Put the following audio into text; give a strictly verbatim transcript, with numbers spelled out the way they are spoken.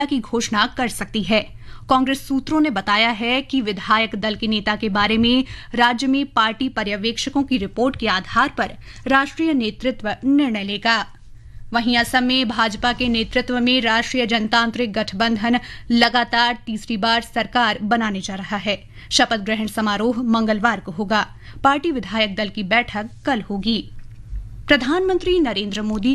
की घोषणा कर सकती है। कांग्रेस सूत्रों ने बताया है कि विधायक दल के नेता के बारे में राज्य में पार्टी पर्यवेक्षकों की रिपोर्ट के आधार पर राष्ट्रीय नेतृत्व निर्णय लेगा। वहीं असम में भाजपा के नेतृत्व में राष्ट्रीय जनतांत्रिक गठबंधन लगातार तीसरी बार सरकार बनाने जा रहा है। शपथ ग्रहण समारोह मंगलवार को होगा। पार्टी विधायक दल की बैठक कल होगी। प्रधानमंत्री नरेंद्र मोदी